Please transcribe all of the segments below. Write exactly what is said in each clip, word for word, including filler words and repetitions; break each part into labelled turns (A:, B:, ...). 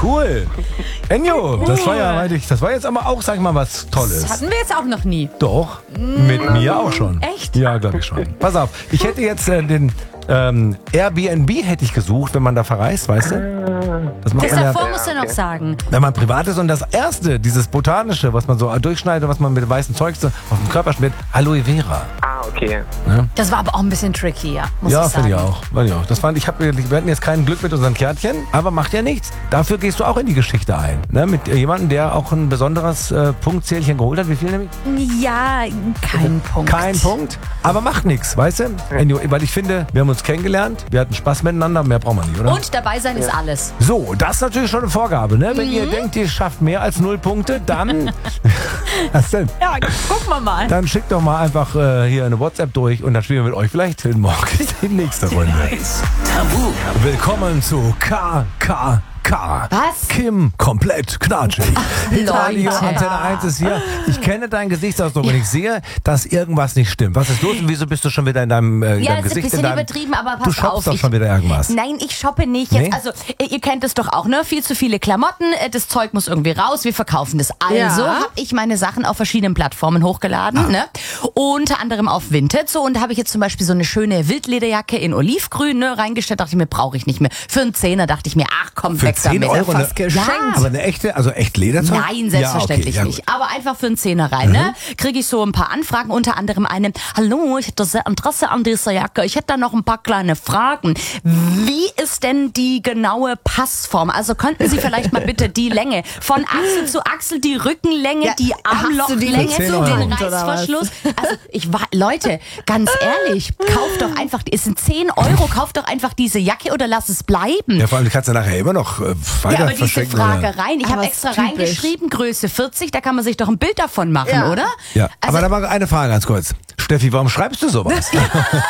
A: Cool. Enjo, das war ja, das war jetzt aber auch, sag ich mal, was Tolles.
B: Das hatten wir jetzt auch noch nie.
A: Doch, mit mir auch schon.
B: Echt?
A: Ja, glaube ich schon. Pass auf, ich hätte jetzt äh, den ähm, Airbnb hätte ich gesucht, wenn man da verreist, weißt du? Das macht
B: Das
A: man ja,
B: davor musst du noch sagen.
A: wenn man privat ist. Und das erste, dieses botanische, was man so durchschneidet, was man mit weißem Zeug so auf dem Körper schmiert, Aloe Vera.
C: Ah, okay.
B: Das war aber auch ein bisschen tricky, ja. Muss
A: Ja,
B: ich sagen.
A: finde ich auch. Finde ich auch. Das fand, ich hab, wir hatten jetzt kein Glück mit unseren Kärtchen, aber macht ja nichts. Dafür gehst du auch in die Geschichte ein. Ne? Mit äh, jemandem, der auch ein besonderes äh, Punktzählchen geholt hat. Wie viel nämlich?
B: Ja, kein Punkt.
A: Kein Punkt, aber macht nichts, weißt du? Anyway, weil ich finde, wir haben uns kennengelernt, wir hatten Spaß miteinander, mehr brauchen wir nicht, oder?
B: Und dabei sein ist alles.
A: So, das ist natürlich schon eine Vorgabe, ne? Wenn
B: Mhm.
A: ihr denkt, ihr schafft mehr als null Punkte, dann... Was denn?
B: Ja, gucken wir mal.
A: Dann schickt doch mal einfach äh, hier eine WhatsApp durch und dann spielen wir mit euch vielleicht morgen die nächste Runde.
D: Tabu.
A: Willkommen zu K K K.
B: Was?
A: Kim, komplett knatschig. Hitradio
B: Leute.
A: Antenne eins ist hier. Ich kenne deinen Gesichtsausdruck und ich sehe, dass irgendwas nicht stimmt. Was ist los und wieso bist du schon wieder in deinem, äh, in
B: Ja,
A: deinem
B: das ist ein
A: Gesicht?
B: bisschen
A: in deinem,
B: übertrieben, aber
A: du
B: pass
A: shoppst
B: auf.
A: doch
B: ich-
A: schon wieder irgendwas.
B: Nein, ich shoppe nicht. Jetzt,
A: Nee?
B: Also, äh, ihr kennt es doch auch, ne? Viel zu viele Klamotten, äh, das Zeug muss irgendwie raus, wir verkaufen das. Also
E: Ja.
B: habe ich meine Sachen auf verschiedenen Plattformen hochgeladen, ne? Unter anderem auf Vinted. So, und da habe ich jetzt zum Beispiel so eine schöne Wildlederjacke in Olivgrün, ne, reingestellt. Dachte ich mir, brauche ich nicht mehr. Für einen Zehner dachte ich mir, ach komm,
A: Für
B: weg
A: zehn
B: damit.
A: Euro
E: fast
A: eine-
E: geschenkt.
B: Ja.
A: Aber eine echte, also echt Lederzeug?
B: Nein, selbstverständlich
A: ja, okay, ja,
B: nicht. Aber einfach für einen Zehner rein, ne? Kriege ich so ein paar Anfragen, unter anderem eine, hallo, ich hätte sehr Interesse an dieser Jacke. Ich hätte da noch ein paar kleine Fragen. Wie ist denn die genaue Passform? Also könnten Sie vielleicht mal bitte die Länge von Achsel zu Achsel, die Rückenlänge,
E: Ja,
B: die
E: hast du die
B: Armlochlänge,
E: nicht
A: so
B: den
E: gut, oder was?
B: Reißverschluss. Also ich war, Leute, ganz ehrlich, kauft doch einfach, es sind zehn Euro, kauft doch einfach diese Jacke oder lass es bleiben.
A: Ja, vor allem, du kannst ja nachher immer noch äh, weiter
B: Ja, aber diese
A: verschenken. oder?
B: Fragereien, ich
E: Aber
B: habe
E: ist
B: extra
E: typisch.
B: reingeschrieben, Größe vierzig, da kann man sich doch ein Bild davon machen,
E: Ja.
B: oder?
A: Ja,
B: Also,
A: aber da war eine Frage ganz kurz. Steffi, warum schreibst du sowas?
B: der,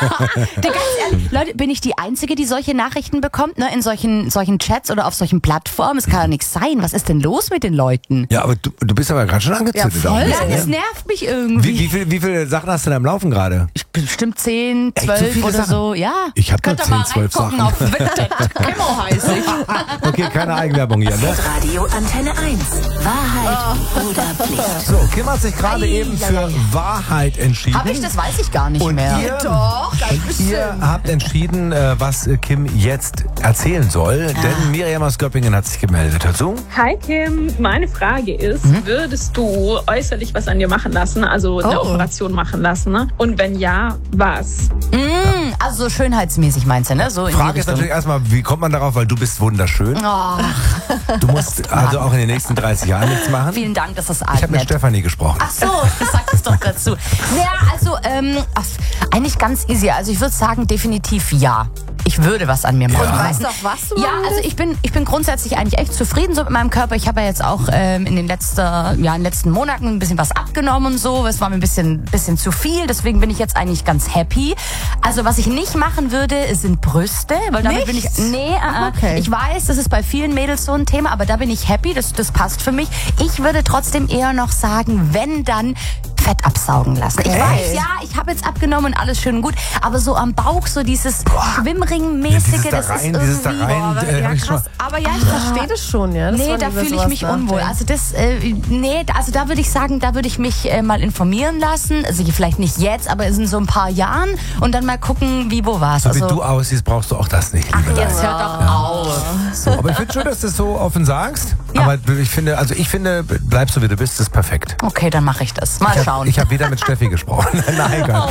B: ganz ehrlich, Leute, bin ich die Einzige, die solche Nachrichten bekommt, ne, in solchen, solchen Chats oder auf solchen Plattformen? Es kann ja nichts sein. Was ist denn los mit den Leuten?
A: Ja, aber du, du bist aber gerade schon angezündet.
E: Ja,
A: auch ein
E: voll.
B: Ja,
A: bisschen,
B: das
A: ne?
B: nervt mich irgendwie.
A: Wie, wie, viel, wie viele Sachen hast du denn am Laufen gerade?
B: Bestimmt zehn,
A: Echt, so
B: zwölf
A: viele
B: oder
A: Sachen?
B: so, ja.
A: Ich hab nur
B: Könnt ihr mal
A: zehn, zwölf
B: reingucken
A: Sachen.
B: auf Vinted. Kimmo heiß ich.
A: Okay, keine Eigenwerbung hier, ne?
D: Radio Antenne eins. Wahrheit oder Pflicht?
A: So, Kim hat sich gerade eben für Wahrheit entschieden.
B: Hab ich? Das weiß ich gar nicht
A: Und
B: mehr.
A: ihr,
E: Doch, ganz
A: und ihr habt entschieden, äh, was äh, Kim jetzt erzählen soll. Denn Miriam aus Göppingen hat sich gemeldet. Hör zu.
F: Hi Kim, meine Frage ist, würdest du äußerlich was an dir machen lassen, also eine
E: Oh.
F: Operation machen lassen? Ne? Und wenn ja, was?
B: Mm, also so schönheitsmäßig meinst du, ne? So in
A: Frage
B: die
A: ist
B: Richtung.
A: natürlich erstmal, wie kommt man darauf? Weil du bist wunderschön.
B: Oh,
A: Du musst also auch in den nächsten dreißig Jahren nichts machen.
B: vielen Dank, dass das
A: Ich
B: alt
A: habe mit
B: nett.
A: Stefanie gesprochen.
B: Ach so, sag es doch dazu. Naja, also ähm, ach, eigentlich ganz easy. Also ich würde sagen, definitiv ja. Ich würde was an mir machen.
A: Ja.
E: Weißt du auch, was du
B: Ja, also ich bin, ich bin grundsätzlich eigentlich echt zufrieden so mit meinem Körper. Ich habe ja jetzt auch ähm, in den letzten, ja, in den letzten Monaten ein bisschen was abgenommen und so. Es war mir ein bisschen, bisschen zu viel, deswegen bin ich jetzt eigentlich ganz happy. Also was ich nicht machen würde, sind Brüste, weil damit bin ich,
E: Nicht?
B: nee, äh,
E: Ach, okay.
B: ich weiß, das ist bei vielen Mädels so ein Thema, aber da bin ich happy, das, das passt für mich. Ich würde trotzdem eher noch sagen, wenn dann Fett absaugen lassen. Ich
E: Okay.
B: weiß, ja, ich habe jetzt abgenommen und alles schön und gut, aber so am Bauch so dieses Schwimmringmäßige,
A: Dieses da
B: das
A: rein,
B: ist
A: dieses da
B: irgendwie...
A: rein.
E: Aber,
A: äh,
E: ja,
A: hab ich schon
E: krass. Aber ja, ich verstehe das schon, ja. Dass
B: Nee,
E: man
B: da
E: über
B: fühle ich
E: sowas
B: mich unwohl.
E: nachdenkt.
B: Also das, äh, nee, also da würde ich sagen, da würde ich mich äh, mal informieren lassen. Also vielleicht nicht jetzt, aber in so ein paar Jahren und dann mal gucken, wie, wo war's.
A: So
B: Also,
A: wie du aussiehst, brauchst du auch das nicht,
B: ach,
A: liebe
B: jetzt
A: Leute.
B: hört doch auf.
A: So, aber ich finde schon, dass du es so offen sagst.
B: Ja.
A: Aber ich finde, also ich finde, bleib so wie du bist, ist perfekt.
B: Okay, dann mache ich das. Mal
A: Ich
B: schauen.
A: habe hab wieder mit Steffi gesprochen. Nein, Gott.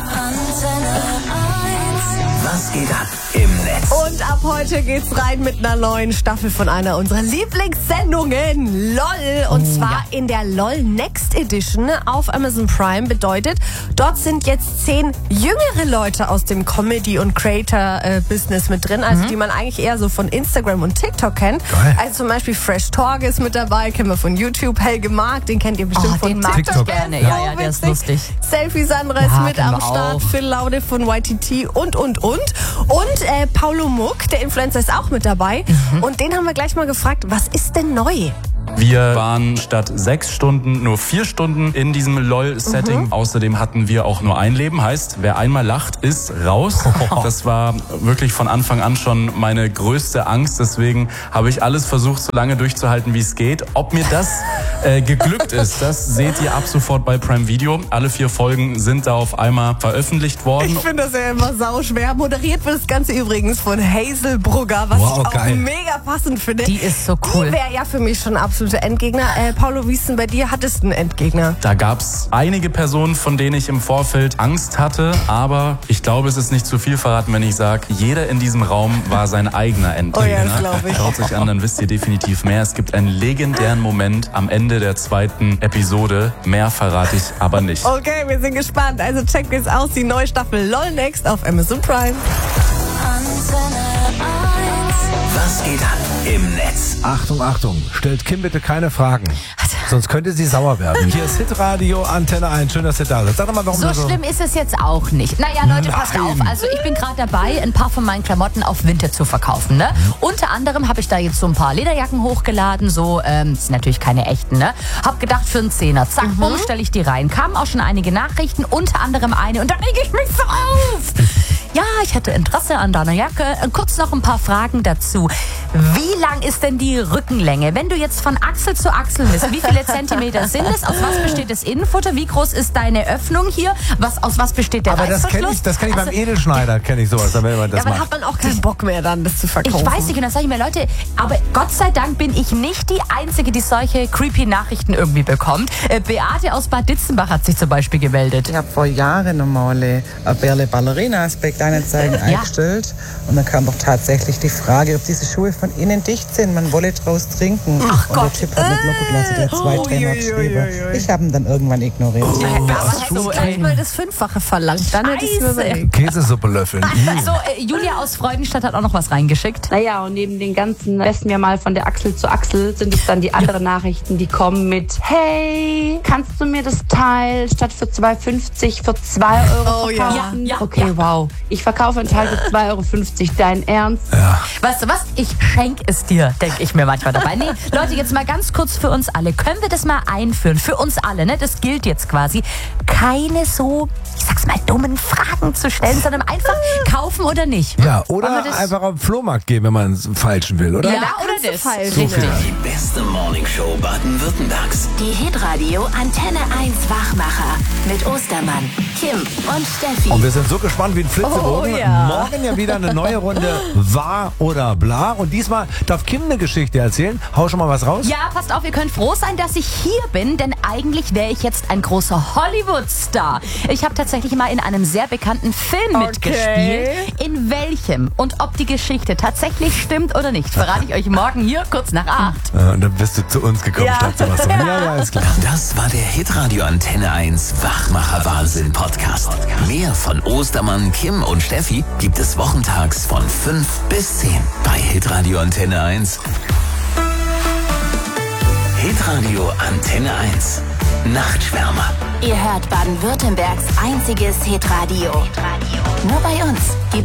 D: Was geht ab im Netz?
E: Und ab heute geht's rein mit einer neuen Staffel von einer unserer Lieblingssendungen, LOL. Und
B: Oh,
E: zwar
B: ja.
E: in der LOL Next Edition auf Amazon Prime. Bedeutet, dort sind jetzt zehn jüngere Leute aus dem Comedy- und Creator-Business mit drin. Also die man eigentlich eher so von Instagram und TikTok kennt.
A: Geil.
E: Also zum Beispiel Fresh Talk ist mit dabei, kennen wir von YouTube. Helge Mark, den kennt ihr bestimmt
B: Oh,
E: von
B: den mag ich
E: TikTok.
B: gerne. Ja, ja, der ist lustig.
E: Selfie Sandra ist
B: Ja,
E: mit
B: kennen
E: am
B: wir
E: Start.
B: auch.
E: Phil Laude von Y T T und, und, und. Und äh, Paulo Muck, der Influencer, ist auch mit dabei.
B: Mhm.
E: Und den haben wir gleich mal gefragt, was ist denn neu?
C: Wir waren statt sechs Stunden nur vier Stunden in diesem LOL-Setting. Mhm. Außerdem hatten wir auch nur ein Leben. Heißt, wer einmal lacht, ist raus. Das war wirklich von Anfang an schon meine größte Angst. Deswegen habe ich alles versucht, so lange durchzuhalten, wie es geht. Ob mir das äh, geglückt ist, das seht ihr ab sofort bei Prime Video. Alle vier Folgen sind da auf einmal veröffentlicht worden.
E: Ich finde das ja immer sauschwer. Moderiert wird das Ganze übrigens von Hazel Brugger, was
A: Wow,
E: ich auch
A: geil.
E: mega passend finde.
B: Die ist so cool.
E: Die wäre ja für mich schon ein absoluter Endgegner. Äh, Paulo, wie ist denn bei dir? Hattest du einen Endgegner?
C: Da gab es einige Personen, von denen ich im Vorfeld Angst hatte. Aber ich glaube, es ist nicht zu viel verraten, wenn ich sage, jeder in diesem Raum war sein eigener Endgegner.
E: Oh ja, das glaub ich.
C: Schaut sich an, dann wisst ihr definitiv mehr. Es gibt einen legendären Moment am Ende der zweiten Episode. Mehr verrate ich aber nicht.
E: Okay, wir sind gespannt. Also checkt es aus, die neue Staffel LOL Next auf Amazon Prime.
D: Was geht ab im Netz?
A: Achtung, Achtung, stellt Kim bitte keine Fragen. Sonst könnte sie sauer werden. Hier ist Hitradio Antenne eins. Schön, dass ihr da seid. Sag doch mal, warum
B: So
A: du so...
B: schlimm ist es jetzt auch nicht. Naja, Leute, passt
A: Nein.
B: auf. Also ich bin gerade dabei, ein paar von meinen Klamotten auf Vinted zu verkaufen. Ne? Unter anderem habe ich da jetzt so ein paar Lederjacken hochgeladen. So, ähm, sind natürlich keine echten. Ne? Hab gedacht, für einen Zehner, zack,
E: Mhm.
B: bumm, stelle ich die rein. Kamen auch schon einige Nachrichten, unter anderem eine. Und da reg ich mich so auf. Ja, ich hätte Interesse an deiner Jacke. Kurz noch ein paar Fragen dazu. Wie lang ist denn die Rückenlänge? Wenn du jetzt von Achsel zu Achsel misst, wie viele Zentimeter sind es? Aus was besteht das Innenfutter? Wie groß ist deine Öffnung hier? Was, aus was besteht der
A: Aber das
B: Reißverschluss?
A: kenne ich, das kenn ich beim
B: Also,
A: Edelschneider, kenne ich sowas, wenn man das
E: Ja, aber
A: macht.
E: hat man auch keinen Bock mehr dann, das zu verkaufen.
B: Ich weiß nicht, und dann sage ich mir, Leute, aber Gott sei Dank bin ich nicht die Einzige, die solche creepy Nachrichten irgendwie bekommt. Äh, Beate aus Bad Ditzenbach hat sich zum Beispiel gemeldet.
G: Ich habe vor Jahren normale äh, Berle Ballerinas bei Kleinanzeigen
B: Ja.
G: eingestellt und dann kam doch tatsächlich die Frage, ob diese Schuhe von innen dicht sind. Man wolle draus trinken.
B: Ach
G: und
B: Gott.
G: der Typ hat mit Logoglasse gleich zwei
E: Oh,
G: Trainer
E: ui, ui, ui,
G: geschrieben.
E: ui.
G: Ich habe ihn dann irgendwann ignoriert.
E: Aber hättest
B: so,
E: du
B: ey.
E: gleich mal das Fünffache verlangt, dann hätte ich es mir
B: Scheiße.
E: überlegt.
A: Käsesuppe löffeln.
B: So, äh, Julia aus Freudenstadt hat auch noch was reingeschickt.
H: Naja, und neben den ganzen, messen wir mal von der Achsel zu Achsel, sind es dann die anderen Nachrichten, die kommen mit: Hey, kannst du mir das Teil statt für zwei fünfzig für zwei Euro
E: Oh ja.
H: verkaufen?
B: Ja, ja,
H: okay,
B: ja.
H: wow. Ich verkaufe ein Teil für zwei Euro fünfzig. Dein Ernst?
B: Weißt du was? Ich schenk es dir, denke ich mir manchmal dabei. Nee, Leute, jetzt mal ganz kurz für uns alle. Können wir das mal einführen? Für uns alle, ne? Das gilt jetzt quasi. Keine so, ich sag's mal, dummen Fragen zu stellen, sondern einfach kaufen oder nicht.
A: Ja,
B: Wollen
A: oder
B: wir das-
A: einfach auf den Flohmarkt gehen, wenn man es falschen will, oder?
B: Ja,
E: da
B: oder
E: kannst du
B: das.
E: falsch.
A: So viel.
D: Die beste Morningshow Baden-Württembergs.
I: Die Hitradio Antenne eins Wachmacher mit Ostermann, Kim und Steffi.
A: Und wir sind so gespannt wie ein Flitzebogen.
E: Oh, ja.
A: Morgen ja wieder eine neue Runde Wahr oder Bla. Und diesmal darf Kim eine Geschichte erzählen. Hau schon mal was raus.
B: Ja, passt auf, ihr könnt froh sein, dass ich hier bin, denn eigentlich wäre ich jetzt ein großer Hollywood-Star. Ich habe tatsächlich mal in einem sehr bekannten Film
E: Okay.
B: mitgespielt. In welchem und ob die Geschichte tatsächlich stimmt oder nicht, verrate ich euch morgen hier kurz nach acht.
A: Äh, Und dann bist du zu uns gekommen,
E: Ja.
A: statt zu was. Ja, ja, ist klar.
D: Das war der Hitradio Antenne eins Wachmacher Wahnsinn Podcast. Mehr von Ostermann, Kim und Steffi gibt es wochentags von fünf bis zehn bei Hitradio Antenne eins. Hitradio Antenne eins. Nachtschwärmer.
I: Ihr hört Baden-Württembergs einziges Hitradio. Nur bei uns. Die